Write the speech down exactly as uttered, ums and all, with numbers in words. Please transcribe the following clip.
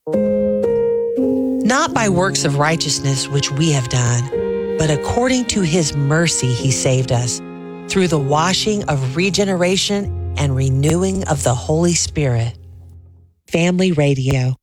Not by works of righteousness which we have done, but according to his mercy he saved us, through the washing of regeneration and renewing of the Holy Spirit. Family Radio.